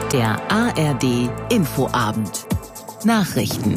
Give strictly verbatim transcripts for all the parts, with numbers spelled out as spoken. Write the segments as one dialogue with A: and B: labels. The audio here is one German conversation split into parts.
A: Der A R D Infoabend. Nachrichten.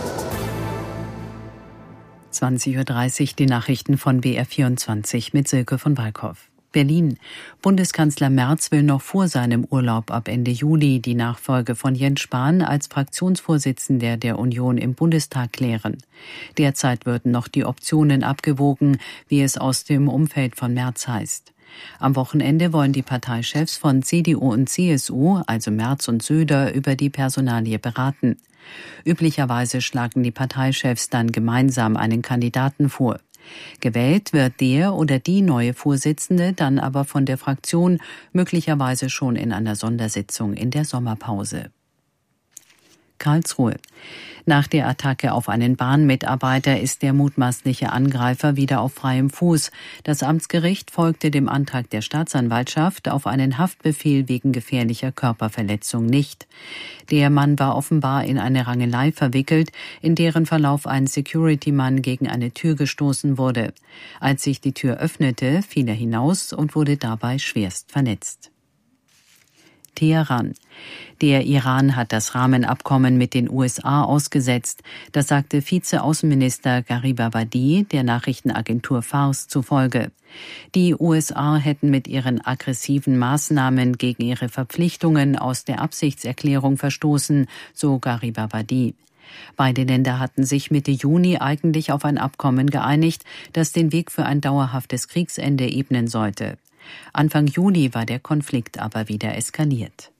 B: zwanzig Uhr dreißig, die Nachrichten von B R vierundzwanzig mit Silke von Walkow. Berlin. Bundeskanzler Merz will noch vor seinem Urlaub ab Ende Juli die Nachfolge von Jens Spahn als Fraktionsvorsitzender der Union im Bundestag klären. Derzeit würden noch die Optionen abgewogen, wie es aus dem Umfeld von Merz heißt. Am Wochenende wollen die Parteichefs von C D U und C S U, also Merz und Söder, über die Personalie beraten. Üblicherweise schlagen die Parteichefs dann gemeinsam einen Kandidaten vor. Gewählt wird der oder die neue Vorsitzende dann aber von der Fraktion, möglicherweise schon in einer Sondersitzung in der Sommerpause. Karlsruhe. Nach der Attacke auf einen Bahnmitarbeiter ist der mutmaßliche Angreifer wieder auf freiem Fuß. Das Amtsgericht folgte dem Antrag der Staatsanwaltschaft auf einen Haftbefehl wegen gefährlicher Körperverletzung nicht. Der Mann war offenbar in eine Rangelei verwickelt, in deren Verlauf ein Security-Mann gegen eine Tür gestoßen wurde. Als sich die Tür öffnete, fiel er hinaus und wurde dabei schwerst verletzt. Teheran. Der Iran hat das Rahmenabkommen mit den U S A ausgesetzt. Das sagte Vize-Außenminister Gharibabadi der Nachrichtenagentur Fars zufolge. Die U S A hätten mit ihren aggressiven Maßnahmen gegen ihre Verpflichtungen aus der Absichtserklärung verstoßen, so Gharibabadi. Beide Länder hatten sich Mitte Juni eigentlich auf ein Abkommen geeinigt, das den Weg für ein dauerhaftes Kriegsende ebnen sollte. Anfang Juli war der Konflikt aber wieder eskaliert.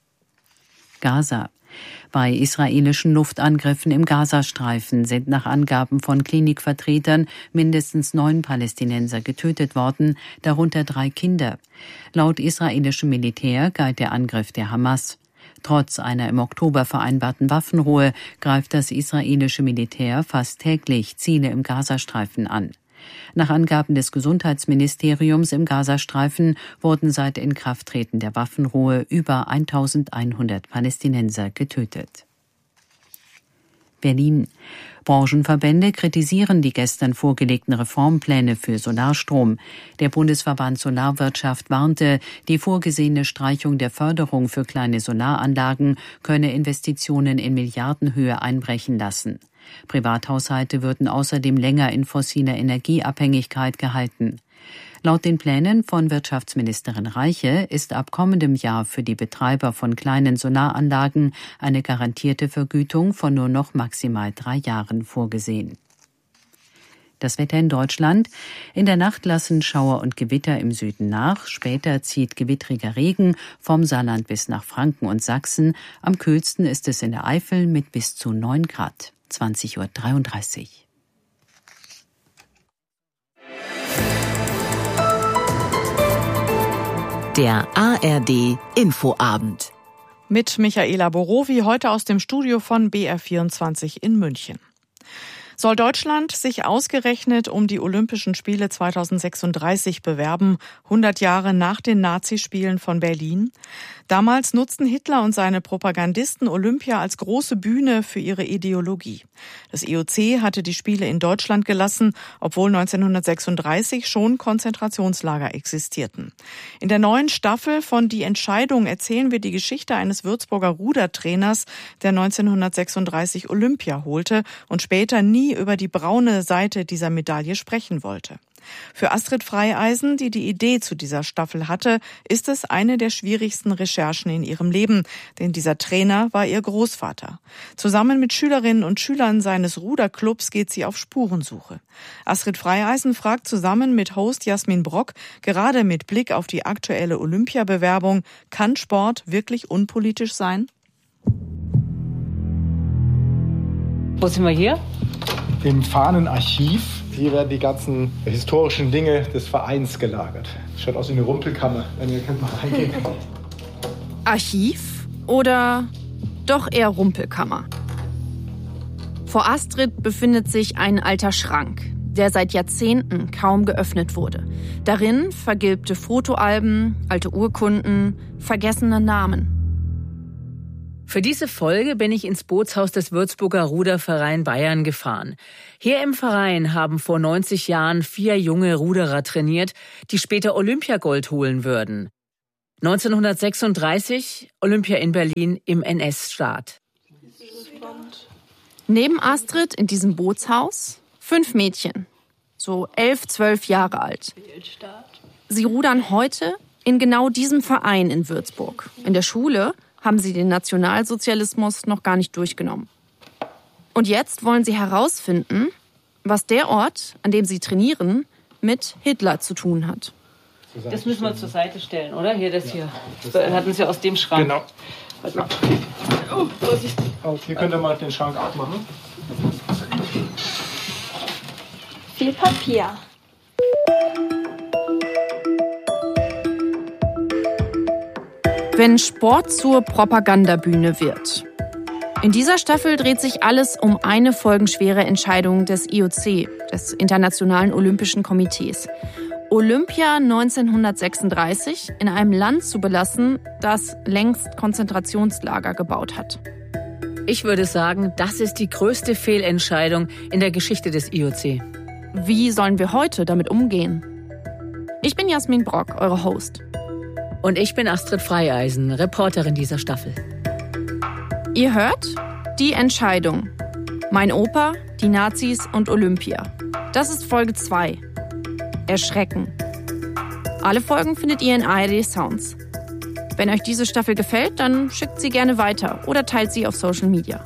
B: Gaza. Bei israelischen Luftangriffen im Gazastreifen sind nach Angaben von Klinikvertretern mindestens neun Palästinenser getötet worden, darunter drei Kinder. Laut israelischem Militär galt der Angriff der Hamas. Trotz einer im Oktober vereinbarten Waffenruhe greift das israelische Militär fast täglich Ziele im Gazastreifen an. Nach Angaben des Gesundheitsministeriums im Gazastreifen wurden seit Inkrafttreten der Waffenruhe über eintausendeinhundert Palästinenser getötet. Berlin. Branchenverbände kritisieren die gestern vorgelegten Reformpläne für Solarstrom. Der Bundesverband Solarwirtschaft warnte, die vorgesehene Streichung der Förderung für kleine Solaranlagen könne Investitionen in Milliardenhöhe einbrechen lassen. Privathaushalte würden außerdem länger in fossiler Energieabhängigkeit gehalten. Laut den Plänen von Wirtschaftsministerin Reiche ist ab kommendem Jahr für die Betreiber von kleinen Solaranlagen eine garantierte Vergütung von nur noch maximal drei Jahren vorgesehen. Das Wetter in Deutschland. In der Nacht lassen Schauer und Gewitter im Süden nach. Später zieht gewittriger Regen vom Saarland bis nach Franken und Sachsen. Am kühlsten ist es in der Eifel mit bis zu neun Grad. zwanzig Uhr dreiunddreißig.
A: Der A R D Infoabend.
C: Mit Michaela Borowi heute aus dem Studio von B R vierundzwanzig in München. Soll Deutschland sich ausgerechnet um die Olympischen Spiele zweitausendsechsunddreißig bewerben, hundert Jahre nach den Nazispielen von Berlin? Damals nutzten Hitler und seine Propagandisten Olympia als große Bühne für ihre Ideologie. Das I O C hatte die Spiele in Deutschland gelassen, obwohl neunzehnhundertsechsunddreißig schon Konzentrationslager existierten. In der neuen Staffel von Die Entscheidung erzählen wir die Geschichte eines Würzburger Rudertrainers, der neunzehnhundertsechsunddreißig Olympia holte und später nie über die braune Seite dieser Medaille sprechen wollte. Für Astrid Freieisen, die die Idee zu dieser Staffel hatte, ist es eine der schwierigsten Recherchen in ihrem Leben, denn dieser Trainer war ihr Großvater. Zusammen mit Schülerinnen und Schülern seines Ruderclubs geht sie auf Spurensuche. Astrid Freieisen fragt zusammen mit Host Jasmin Brock, gerade mit Blick auf die aktuelle Olympiabewerbung, kann Sport wirklich unpolitisch sein?
D: Wo sind wir hier?
E: Im Fahnenarchiv. Hier werden die ganzen historischen Dinge des Vereins gelagert. Schaut aus wie eine Rumpelkammer. Wenn ihr könnt mal reingehen.
F: Archiv oder doch eher Rumpelkammer? Vor Astrid befindet sich ein alter Schrank, der seit Jahrzehnten kaum geöffnet wurde. Darin vergilbte Fotoalben, alte Urkunden, vergessene Namen.
D: Für diese Folge bin ich ins Bootshaus des Würzburger Ruderverein Bayern gefahren. Hier im Verein haben vor neunzig Jahren vier junge Ruderer trainiert, die später Olympiagold holen würden. neunzehnhundertsechsunddreißig, Olympia in Berlin im N S-Staat.
F: Neben Astrid in diesem Bootshaus fünf Mädchen, so elf, zwölf Jahre alt. Sie rudern heute in genau diesem Verein in Würzburg. In der Schule haben sie den Nationalsozialismus noch gar nicht durchgenommen. Und jetzt wollen sie herausfinden, was der Ort, an dem sie trainieren, mit Hitler zu tun hat.
D: Das müssen wir zur Seite stellen, oder? Hier, das hier. Das hatten Sie aus dem Schrank.
E: Genau. Oh, Vorsicht. Oh, hier könnt ihr mal den Schrank abmachen.
G: Viel Papier.
F: Wenn Sport zur Propagandabühne wird. In dieser Staffel dreht sich alles um eine folgenschwere Entscheidung des I O C, des Internationalen Olympischen Komitees. Olympia neunzehnhundertsechsunddreißig in einem Land zu belassen, das längst Konzentrationslager gebaut hat.
D: Ich würde sagen, das ist die größte Fehlentscheidung in der Geschichte des I O C.
F: Wie sollen wir heute damit umgehen? Ich bin Jasmin Brock, eure Host.
D: Und ich bin Astrid Freieisen, Reporterin dieser Staffel.
F: Ihr hört Die Entscheidung. Mein Opa, die Nazis und Olympia. Das ist Folge zwei. Erschrecken. Alle Folgen findet ihr in A R D Sounds. Wenn euch diese Staffel gefällt, dann schickt sie gerne weiter oder teilt sie auf Social Media.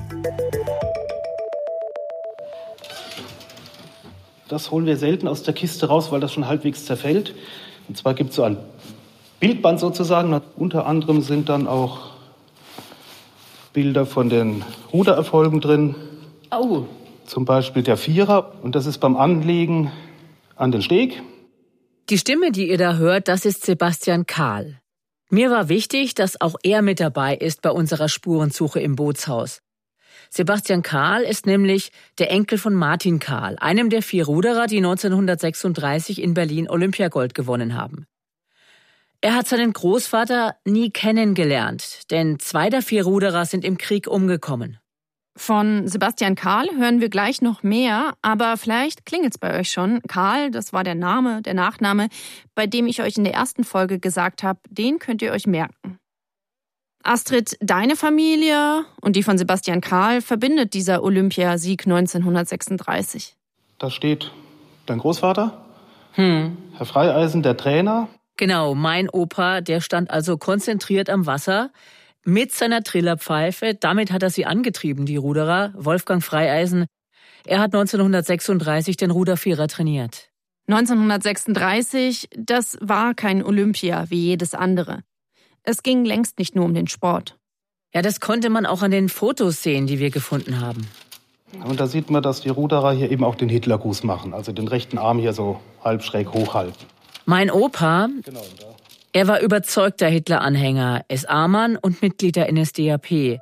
H: Das holen wir selten aus der Kiste raus, weil das schon halbwegs zerfällt. Und zwar gibt es so ein Bildband sozusagen. Unter anderem sind dann auch Bilder von den Rudererfolgen drin.
D: Oh.
H: Zum Beispiel der Vierer. Und das ist beim Anlegen an den Steg.
D: Die Stimme, die ihr da hört, das ist Sebastian Kahl. Mir war wichtig, dass auch er mit dabei ist bei unserer Spurensuche im Bootshaus. Sebastian Kahl ist nämlich der Enkel von Martin Kahl, einem der vier Ruderer, die neunzehnhundertsechsunddreißig in Berlin Olympiagold gewonnen haben. Er hat seinen Großvater nie kennengelernt, denn zwei der vier Ruderer sind im Krieg umgekommen.
F: Von Sebastian Kahl hören wir gleich noch mehr, aber vielleicht klingelt's bei euch schon. Kahl, das war der Name, der Nachname, bei dem ich euch in der ersten Folge gesagt habe, den könnt ihr euch merken. Astrid, deine Familie und die von Sebastian Kahl verbindet dieser Olympiasieg neunzehnhundertsechsunddreißig.
H: Da steht dein Großvater,
D: Hm.
H: Herr Freieisen, der Trainer.
D: Genau, mein Opa, der stand also konzentriert am Wasser mit seiner Trillerpfeife. Damit hat er sie angetrieben, die Ruderer. Wolfgang Freieisen, er hat neunzehnhundertsechsunddreißig den Rudervierer trainiert.
F: neunzehnhundertsechsunddreißig, das war kein Olympia wie jedes andere. Es ging längst nicht nur um den Sport.
D: Ja, das konnte man auch an den Fotos sehen, die wir gefunden haben.
H: Und da sieht man, dass die Ruderer hier eben auch den Hitlergruß machen. Also den rechten Arm hier so halb schräg hochhalten.
D: Mein Opa,
H: Genau, da.
D: er war überzeugter Hitler-Anhänger, S A-Mann und Mitglied der N S D A P.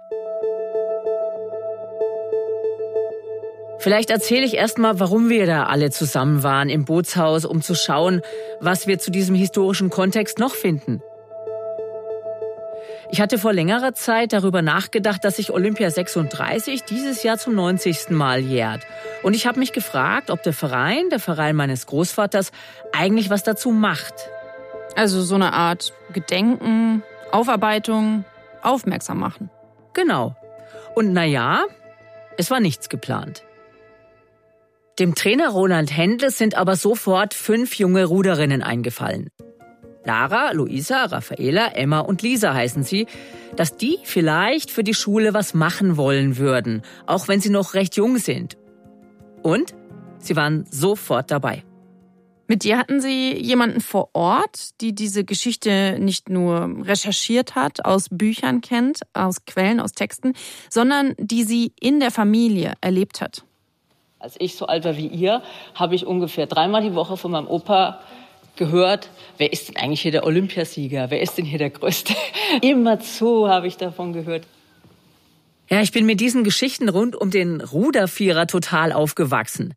D: Vielleicht erzähle ich erst mal, warum wir da alle zusammen waren im Bootshaus, um zu schauen, was wir zu diesem historischen Kontext noch finden. Ich hatte vor längerer Zeit darüber nachgedacht, dass sich Olympia sechsunddreißig dieses Jahr zum neunzigsten Mal jährt. Und ich habe mich gefragt, ob der Verein, der Verein meines Großvaters, eigentlich was dazu macht.
F: Also so eine Art Gedenken, Aufarbeitung, aufmerksam machen.
D: Genau. Und na ja, es war nichts geplant. Dem Trainer Roland Händel sind aber sofort fünf junge Ruderinnen eingefallen. Lara, Luisa, Raffaela, Emma und Lisa heißen sie, dass die vielleicht für die Schule was machen wollen würden, auch wenn sie noch recht jung sind. Und sie waren sofort dabei.
F: Mit dir hatten Sie jemanden vor Ort, die diese Geschichte nicht nur recherchiert hat, aus Büchern kennt, aus Quellen, aus Texten, sondern die sie in der Familie erlebt hat.
I: Als ich so alt war wie ihr, habe ich ungefähr dreimal die Woche von meinem Opa gehört, wer ist denn eigentlich hier der Olympiasieger? Wer ist denn hier der Größte? Immerzu habe ich davon gehört.
D: Ja, ich bin mit diesen Geschichten rund um den Rudervierer total aufgewachsen.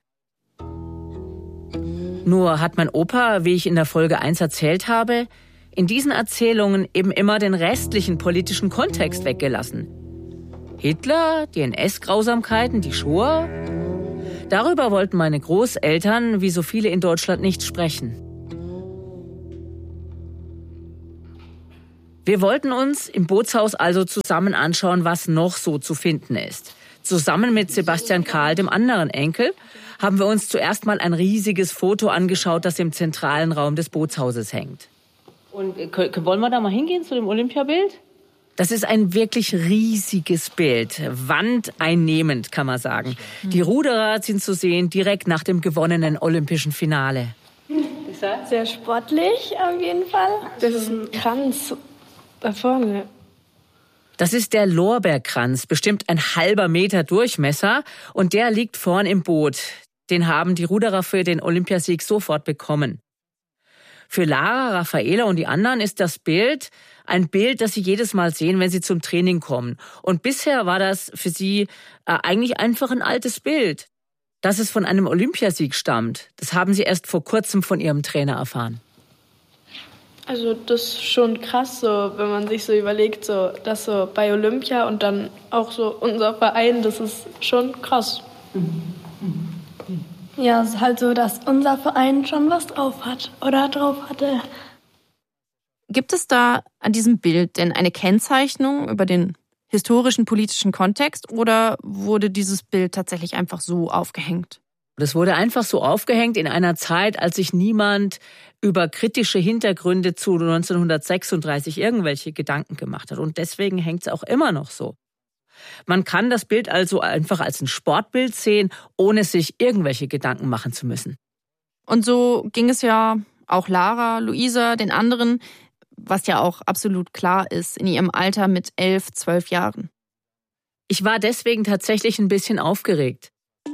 D: Nur hat mein Opa, wie ich in der Folge eins erzählt habe, in diesen Erzählungen eben immer den restlichen politischen Kontext weggelassen. Hitler, die N S-Grausamkeiten, die Shoah. Darüber wollten meine Großeltern, wie so viele in Deutschland, nicht sprechen. Wir wollten uns im Bootshaus also zusammen anschauen, was noch so zu finden ist. Zusammen mit Sebastian Kahl, dem anderen Enkel, haben wir uns zuerst mal ein riesiges Foto angeschaut, das im zentralen Raum des Bootshauses hängt.
I: Und wollen wir da mal hingehen zu dem Olympiabild?
D: Das ist ein wirklich riesiges Bild, wandeinnehmend, kann man sagen. Die Ruderer sind zu sehen direkt nach dem gewonnenen olympischen Finale.
G: Sehr sportlich auf jeden Fall. Das ist ein Kranz da vorne.
D: Das ist der Lorbeerkranz, bestimmt ein halber Meter Durchmesser. Und der liegt vorn im Boot. Den haben die Ruderer für den Olympiasieg sofort bekommen. Für Lara, Raffaela und die anderen ist das Bild ein Bild, das sie jedes Mal sehen, wenn sie zum Training kommen. Und bisher war das für sie äh, eigentlich einfach ein altes Bild. Dass es von einem Olympiasieg stammt, das haben sie erst vor kurzem von ihrem Trainer erfahren.
J: Also das ist schon krass, so, wenn man sich so überlegt, so, dass so bei Olympia und dann auch so unser Verein, das ist schon krass.
G: Ja, es ist halt so, dass unser Verein schon was drauf hat oder drauf hatte.
F: Gibt es da an diesem Bild denn eine Kennzeichnung über den historischen, politischen Kontext oder wurde dieses Bild tatsächlich einfach so aufgehängt?
D: Das wurde einfach so aufgehängt in einer Zeit, als sich niemand über kritische Hintergründe zu neunzehnhundertsechsunddreißig irgendwelche Gedanken gemacht hat. Und deswegen hängt es auch immer noch so. Man kann das Bild also einfach als ein Sportbild sehen, ohne sich irgendwelche Gedanken machen zu müssen.
F: Und so ging es ja auch Lara, Luisa, den anderen, was ja auch absolut klar ist, in ihrem Alter mit elf, zwölf Jahren.
D: Ich war deswegen tatsächlich ein bisschen aufgeregt.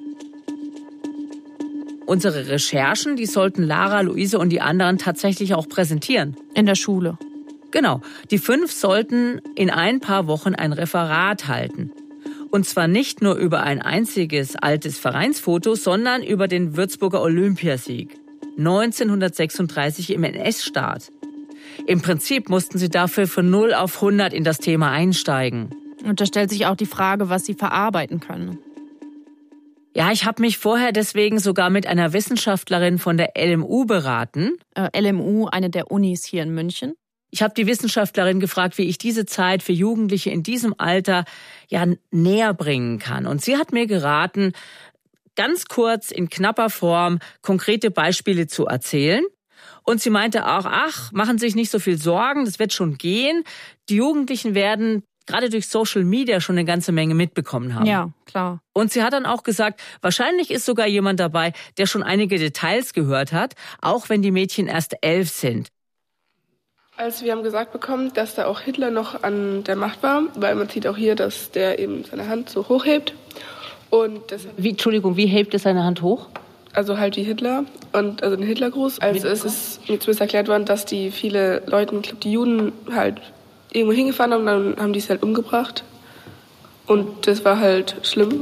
D: Unsere Recherchen, die sollten Lara, Luise und die anderen tatsächlich auch präsentieren.
F: In der Schule.
D: Genau. Die fünf sollten in ein paar Wochen ein Referat halten. Und zwar nicht nur über ein einziges altes Vereinsfoto, sondern über den Würzburger Olympiasieg neunzehnhundertsechsunddreißig im N S-Staat. Im Prinzip mussten sie dafür von null auf hundert in das Thema einsteigen.
F: Und da stellt sich auch die Frage, was sie verarbeiten können.
D: Ja, ich habe mich vorher deswegen sogar mit einer Wissenschaftlerin von der L M U beraten.
F: Äh, L M U, eine der Unis hier in München.
D: Ich habe die Wissenschaftlerin gefragt, wie ich diese Zeit für Jugendliche in diesem Alter ja näher bringen kann. Und sie hat mir geraten, ganz kurz in knapper Form konkrete Beispiele zu erzählen. Und sie meinte auch, ach, machen Sie sich nicht so viel Sorgen, das wird schon gehen. Die Jugendlichen werden gerade durch Social Media schon eine ganze Menge mitbekommen haben.
F: Ja, klar.
D: Und sie hat dann auch gesagt, wahrscheinlich ist sogar jemand dabei, der schon einige Details gehört hat, auch wenn die Mädchen erst elf sind.
J: Also wir haben gesagt bekommen, dass da auch Hitler noch an der Macht war, weil man sieht auch hier, dass der eben seine Hand so hochhebt. Und das
I: wie, Entschuldigung, wie hebt er seine Hand hoch?
J: Also halt wie Hitler, und also den Hitlergruß. Also es ist mir zumindest erklärt worden, dass die viele Leute, ich glaube die Juden halt irgendwo hingefahren haben, dann haben die es halt umgebracht. Und das war halt schlimm.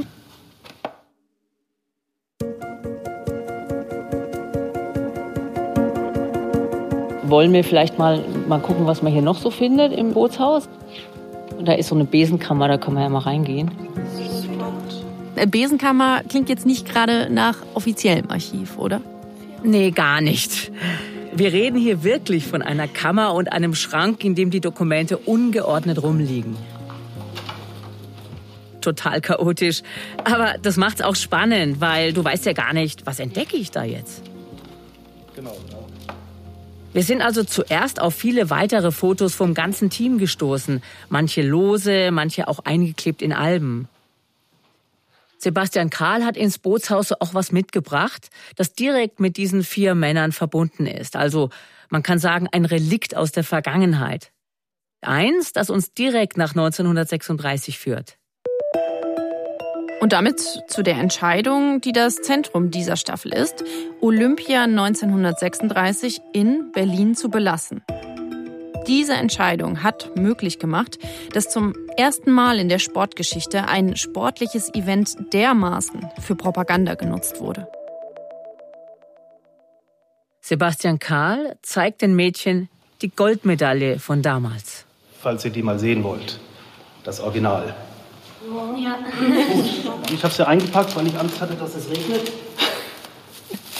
I: Wollen wir vielleicht mal, mal gucken, was man hier noch so findet im Bootshaus? Und da ist so eine Besenkammer, da können wir ja mal reingehen.
F: Besenkammer klingt jetzt nicht gerade nach offiziellem Archiv, oder?
D: Nee, gar nicht. Wir reden hier wirklich von einer Kammer und einem Schrank, in dem die Dokumente ungeordnet rumliegen. Total chaotisch. Aber das macht's auch spannend, weil du weißt ja gar nicht, was entdecke ich da jetzt?
H: Genau, genau.
D: Wir sind also zuerst auf viele weitere Fotos vom ganzen Team gestoßen. Manche lose, manche auch eingeklebt in Alben. Sebastian Kahl hat ins Bootshaus auch was mitgebracht, das direkt mit diesen vier Männern verbunden ist. Also man kann sagen, ein Relikt aus der Vergangenheit. Eins, das uns direkt nach neunzehnhundertsechsunddreißig führt.
F: Und damit zu der Entscheidung, die das Zentrum dieser Staffel ist, Olympia neunzehnhundertsechsunddreißig in Berlin zu belassen. Diese Entscheidung hat möglich gemacht, dass zum ersten Mal in der Sportgeschichte ein sportliches Event dermaßen für Propaganda genutzt wurde.
D: Sebastian Kahl zeigt den Mädchen die Goldmedaille von damals.
H: Falls ihr die mal sehen wollt, das Original.
G: Ja.
H: Ich habe es ja eingepackt, weil ich Angst hatte, dass es regnet.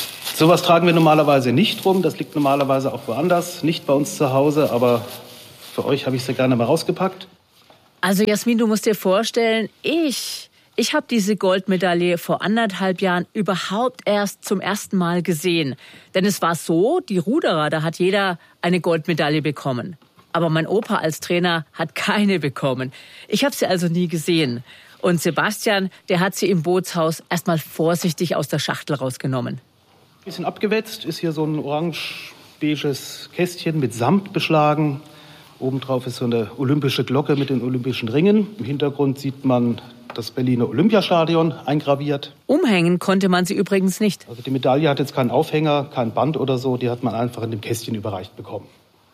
H: Sowas tragen wir normalerweise nicht rum. Das liegt normalerweise auch woanders, nicht bei uns zu Hause. Aber Für euch habe ich sie gerne mal rausgepackt.
D: Also Jasmin, du musst dir vorstellen, ich, ich habe diese Goldmedaille vor anderthalb Jahren überhaupt erst zum ersten Mal gesehen. Denn es war so, die Ruderer, da hat jeder eine Goldmedaille bekommen. Aber mein Opa als Trainer hat keine bekommen. Ich habe sie also nie gesehen. Und Sebastian, der hat sie im Bootshaus erstmal vorsichtig aus der Schachtel rausgenommen.
H: Bisschen abgewetzt, ist hier so ein orange-beiges Kästchen mit Samt beschlagen. Obendrauf ist so eine olympische Glocke mit den olympischen Ringen. Im Hintergrund sieht man das Berliner Olympiastadion eingraviert.
D: Umhängen konnte man sie übrigens nicht.
H: Also die Medaille hat jetzt keinen Aufhänger, kein Band oder so. Die hat man einfach in dem Kästchen überreicht bekommen.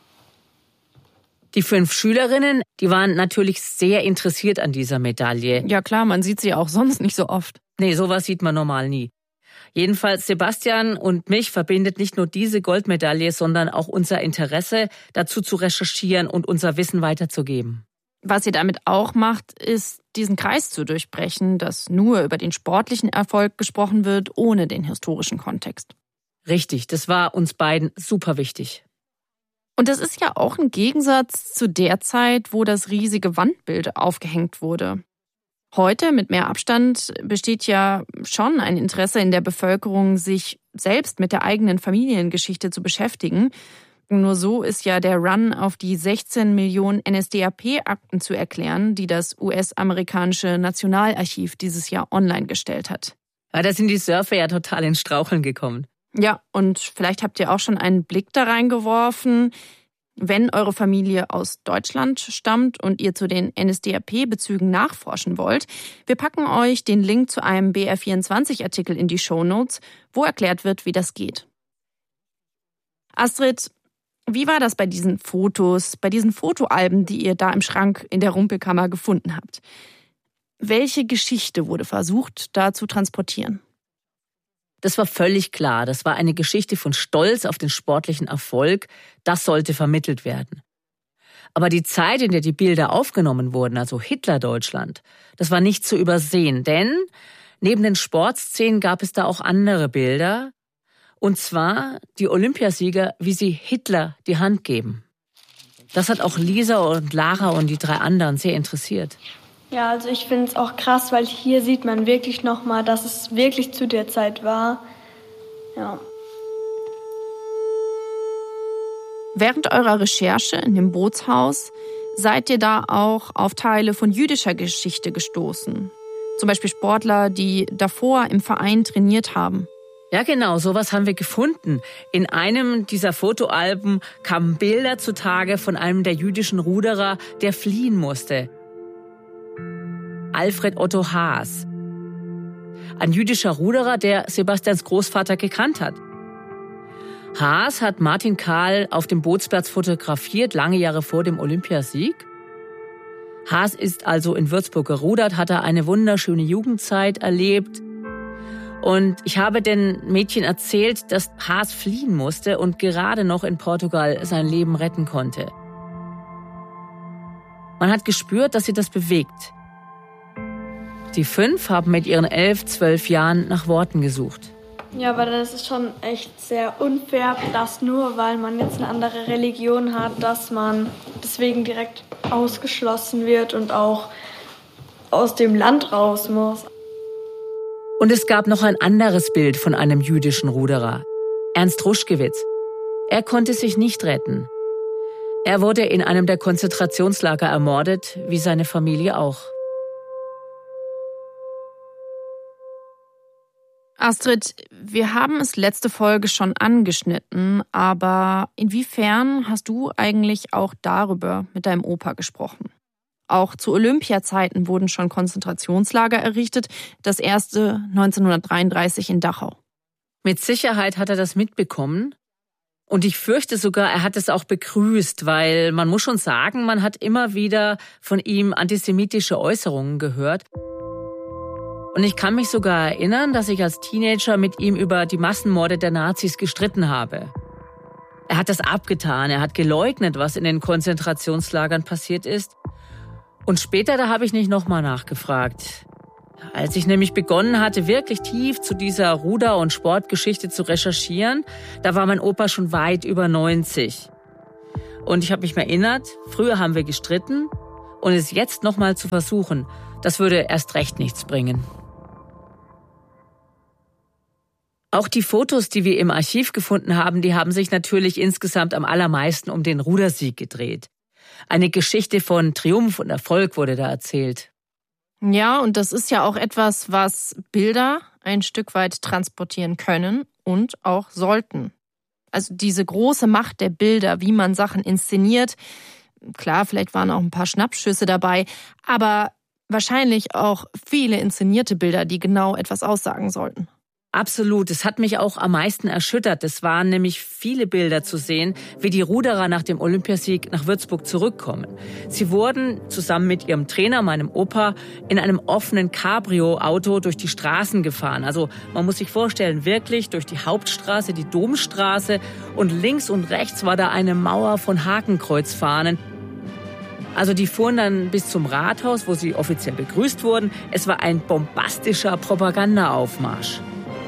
D: Die fünf Schülerinnen, die waren natürlich sehr interessiert an dieser Medaille.
F: Ja klar, man sieht sie auch sonst nicht so oft.
D: Nee, sowas sieht man normal nie. Jedenfalls Sebastian und mich verbindet nicht nur diese Goldmedaille, sondern auch unser Interesse, dazu zu recherchieren und unser Wissen weiterzugeben.
F: Was ihr damit auch macht, ist, diesen Kreis zu durchbrechen, dass nur über den sportlichen Erfolg gesprochen wird, ohne den historischen Kontext.
D: Richtig, das war uns beiden super wichtig.
F: Und das ist ja auch ein Gegensatz zu der Zeit, wo das riesige Wandbild aufgehängt wurde. Heute, mit mehr Abstand, besteht ja schon ein Interesse in der Bevölkerung, sich selbst mit der eigenen Familiengeschichte zu beschäftigen. Nur so ist ja der Run auf die sechzehn Millionen N S D A P-Akten zu erklären, die das U S-amerikanische Nationalarchiv dieses Jahr online gestellt hat.
D: Ja, da sind die Surfer ja total ins Straucheln gekommen.
F: Ja, und vielleicht habt ihr auch schon einen Blick da reingeworfen. Wenn eure Familie aus Deutschland stammt und ihr zu den N S D A P-Bezügen nachforschen wollt, wir packen euch den Link zu einem B R vierundzwanzig-Artikel in die Shownotes, wo erklärt wird, wie das geht. Astrid, wie war das bei diesen Fotos, bei diesen Fotoalben, die ihr da im Schrank in der Rumpelkammer gefunden habt? Welche Geschichte wurde versucht, da zu transportieren?
D: Das war völlig klar. Das war eine Geschichte von Stolz auf den sportlichen Erfolg. Das sollte vermittelt werden. Aber die Zeit, in der die Bilder aufgenommen wurden, also Hitler-Deutschland, das war nicht zu übersehen. Denn neben den Sportszenen gab es da auch andere Bilder. Und zwar die Olympiasieger, wie sie Hitler die Hand geben. Das hat auch Lisa und Lara und die drei anderen sehr interessiert.
G: Ja, also ich finde es auch krass, weil hier sieht man wirklich nochmal, dass es wirklich zu der Zeit war. Ja.
F: Während eurer Recherche in dem Bootshaus seid ihr da auch auf Teile von jüdischer Geschichte gestoßen. Zum Beispiel Sportler, die davor im Verein trainiert haben.
D: Ja, genau, sowas haben wir gefunden. In einem dieser Fotoalben kamen Bilder zutage von einem der jüdischen Ruderer, der fliehen musste. Alfred Otto Haas. Ein jüdischer Ruderer, der Sebastians Großvater gekannt hat. Haas hat Martin Kahl auf dem Bootsplatz fotografiert, lange Jahre vor dem Olympiasieg. Haas ist also in Würzburg gerudert, hat er eine wunderschöne Jugendzeit erlebt. Und ich habe den Mädchen erzählt, dass Haas fliehen musste und gerade noch in Portugal sein Leben retten konnte. Man hat gespürt, dass sie das bewegt. Die fünf haben mit ihren elf, zwölf Jahren nach Worten gesucht.
G: Ja, aber das ist schon echt sehr unfair, dass nur weil man jetzt eine andere Religion hat, dass man deswegen direkt ausgeschlossen wird und auch aus dem Land raus muss.
D: Und es gab noch ein anderes Bild von einem jüdischen Ruderer, Ernst Ruschkewitz. Er konnte sich nicht retten. Er wurde in einem der Konzentrationslager ermordet, wie seine Familie auch.
F: Astrid, wir haben es letzte Folge schon angeschnitten, aber inwiefern hast du eigentlich auch darüber mit deinem Opa gesprochen? Auch zu Olympiazeiten wurden schon Konzentrationslager errichtet, das erste neunzehnhundertdreiunddreißig in Dachau.
D: Mit Sicherheit hat er das mitbekommen. Und ich fürchte sogar, er hat es auch begrüßt, weil man muss schon sagen, man hat immer wieder von ihm antisemitische Äußerungen gehört. Und ich kann mich sogar erinnern, dass ich als Teenager mit ihm über die Massenmorde der Nazis gestritten habe. Er hat das abgetan, er hat geleugnet, was in den Konzentrationslagern passiert ist. Und später, da habe ich nicht nochmal nachgefragt. Als ich nämlich begonnen hatte, wirklich tief zu dieser Ruder- und Sportgeschichte zu recherchieren, da war mein Opa schon weit über neunzig. Und ich habe mich erinnert, früher haben wir gestritten und es jetzt nochmal zu versuchen, das würde erst recht nichts bringen. Auch die Fotos, die wir im Archiv gefunden haben, die haben sich natürlich insgesamt am allermeisten um den Rudersieg gedreht. Eine Geschichte von Triumph und Erfolg wurde da erzählt.
F: Ja, und das ist ja auch etwas, was Bilder ein Stück weit transportieren können und auch sollten. Also diese große Macht der Bilder, wie man Sachen inszeniert. Klar, vielleicht waren auch ein paar Schnappschüsse dabei, aber wahrscheinlich auch viele inszenierte Bilder, die genau etwas aussagen sollten.
D: Absolut. Es hat mich auch am meisten erschüttert. Es waren nämlich viele Bilder zu sehen, wie die Ruderer nach dem Olympiasieg nach Würzburg zurückkommen. Sie wurden zusammen mit ihrem Trainer, meinem Opa, in einem offenen Cabrio-Auto durch die Straßen gefahren. Also man muss sich vorstellen, wirklich durch die Hauptstraße, die Domstraße, und links und rechts war da eine Mauer von Hakenkreuzfahnen. Also die fuhren dann bis zum Rathaus, wo sie offiziell begrüßt wurden. Es war ein bombastischer Propagandaaufmarsch.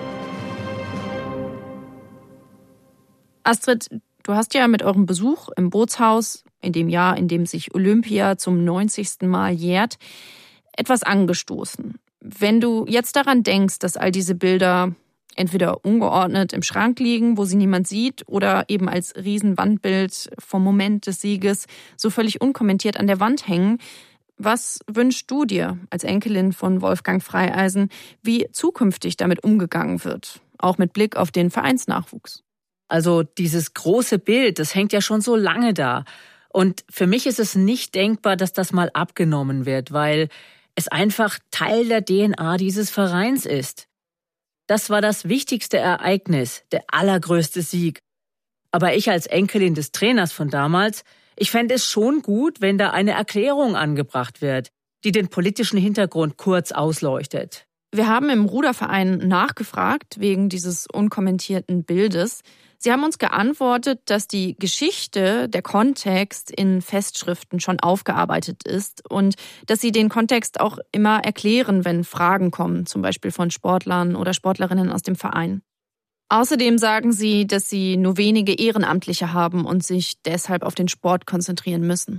F: Astrid, du hast ja mit eurem Besuch im Bootshaus, in dem Jahr, in dem sich Olympia zum neunzigsten Mal jährt, etwas angestoßen. Wenn du jetzt daran denkst, dass all diese Bilder entweder ungeordnet im Schrank liegen, wo sie niemand sieht, oder eben als Riesenwandbild vom Moment des Sieges so völlig unkommentiert an der Wand hängen, was wünschst du dir als Enkelin von Wolfgang Freieisen, wie zukünftig damit umgegangen wird, auch mit Blick auf den Vereinsnachwuchs?
D: Also dieses große Bild, das hängt ja schon so lange da. Und für mich ist es nicht denkbar, dass das mal abgenommen wird, weil es einfach Teil der D N A dieses Vereins ist. Das war das wichtigste Ereignis, der allergrößte Sieg. Aber ich als Enkelin des Trainers von damals, ich fände es schon gut, wenn da eine Erklärung angebracht wird, die den politischen Hintergrund kurz ausleuchtet.
F: Wir haben im Ruderverein nachgefragt wegen dieses unkommentierten Bildes. Sie haben uns geantwortet, dass die Geschichte, der Kontext in Festschriften schon aufgearbeitet ist und dass sie den Kontext auch immer erklären, wenn Fragen kommen, zum Beispiel von Sportlern oder Sportlerinnen aus dem Verein. Außerdem sagen sie, dass sie nur wenige Ehrenamtliche haben und sich deshalb auf den Sport konzentrieren müssen.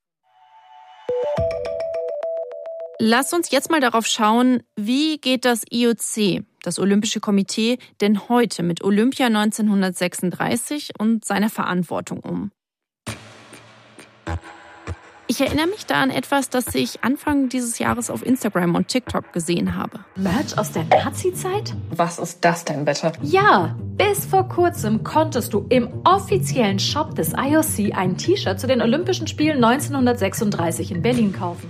F: Lass uns jetzt mal darauf schauen, wie geht das I O C, das Olympische Komitee, denn heute mit Olympia neunzehnhundertsechsunddreißig und seiner Verantwortung um. Ich erinnere mich da an etwas, das ich Anfang dieses Jahres auf Instagram und TikTok gesehen habe.
K: Merch aus der Nazi-Zeit?
L: Was ist das denn bitte?
K: Ja, bis vor kurzem konntest du im offiziellen Shop des I O C ein T-Shirt zu den Olympischen Spielen neunzehnhundertsechsunddreißig in Berlin kaufen.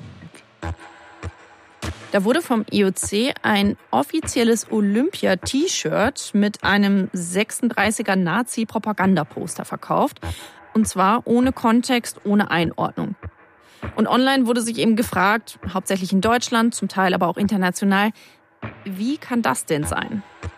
F: Da wurde vom I O C ein offizielles Olympia-T-Shirt mit einem sechsunddreißiger Nazi-Propagandaposter verkauft. Und zwar ohne Kontext, ohne Einordnung. Und online wurde sich eben gefragt, hauptsächlich in Deutschland, zum Teil aber auch international, wie kann das denn sein?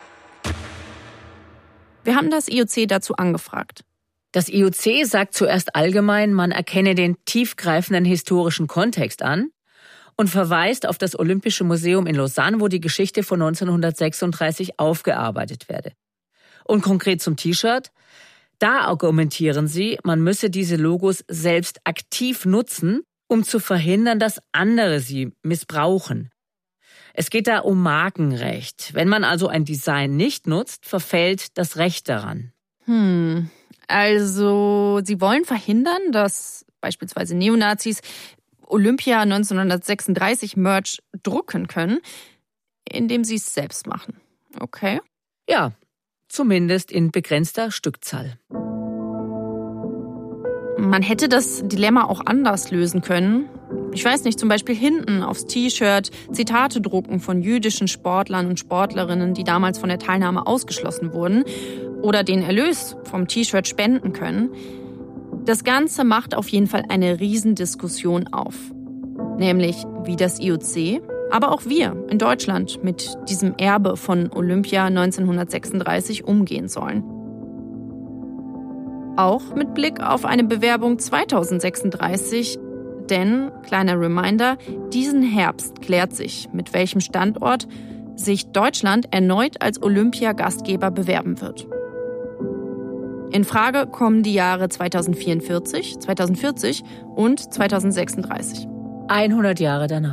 F: Wir haben das I O C dazu angefragt.
D: Das I O C sagt zuerst allgemein, man erkenne den tiefgreifenden historischen Kontext an und verweist auf das Olympische Museum in Lausanne, wo die Geschichte von neunzehnhundertsechsunddreißig aufgearbeitet werde. Und konkret zum T-Shirt: Da argumentieren sie, man müsse diese Logos selbst aktiv nutzen, um zu verhindern, dass andere sie missbrauchen. Es geht da um Markenrecht. Wenn man also ein Design nicht nutzt, verfällt das Recht daran.
F: Hm, also sie wollen verhindern, dass beispielsweise Neonazis Olympia neunzehnhundertsechsunddreißig Merch drucken können, indem sie es selbst machen. Okay.
D: Ja, zumindest in begrenzter Stückzahl.
F: Man hätte das Dilemma auch anders lösen können. Ich weiß nicht, zum Beispiel hinten aufs T-Shirt Zitate drucken von jüdischen Sportlern und Sportlerinnen, die damals von der Teilnahme ausgeschlossen wurden, oder den Erlös vom T-Shirt spenden können. Das Ganze macht auf jeden Fall eine Riesendiskussion auf. Nämlich, wie das I O C, aber auch wir in Deutschland mit diesem Erbe von Olympia neunzehnhundertsechsunddreißig umgehen sollen. Auch mit Blick auf eine Bewerbung zweitausendsechsunddreißig, denn, kleiner Reminder, diesen Herbst klärt sich, mit welchem Standort sich Deutschland erneut als Olympiagastgeber bewerben wird. In Frage kommen die Jahre zweitausendvierundvierzig, zweitausendvierzig und zweitausendsechsunddreißig.
D: hundert Jahre danach.